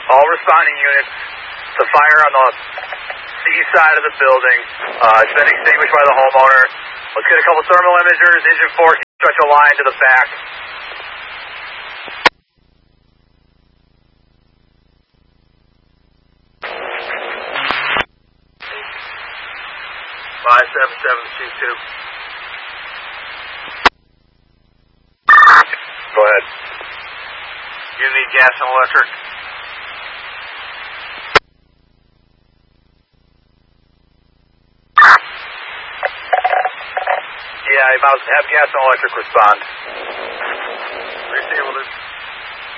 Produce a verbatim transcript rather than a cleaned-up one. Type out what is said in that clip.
All responding units, the fire on the C side of the building. Uh, it's been extinguished by the homeowner. Let's get a couple thermal imagers. Engine four, stretch a line to the back. five seven seven two two. Go ahead. You need gas and electric? Yeah, about have gas and electric respond.